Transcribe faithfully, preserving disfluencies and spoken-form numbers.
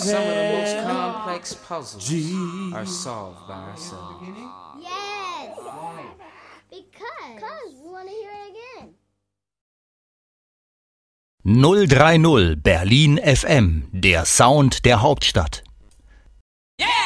Some of the most complex puzzles are solved by ourselves. Yes! Because, because we want to hear it again. null drei null Berlin F M, der Sound der Hauptstadt. Yeah!